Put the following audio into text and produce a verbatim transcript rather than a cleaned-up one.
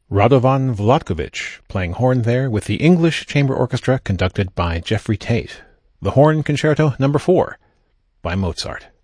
Radovan Vlatkovich playing horn there with the English Chamber Orchestra conducted by Jeffrey Tate. The Horn Concerto Number four by Mozart.